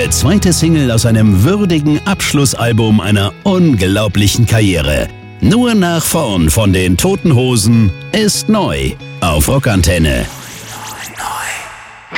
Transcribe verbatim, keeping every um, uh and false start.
Ihre zweite Single aus einem würdigen Abschlussalbum einer unglaublichen Karriere. Nur nach vorn von den Toten Hosen ist neu auf Rockantenne.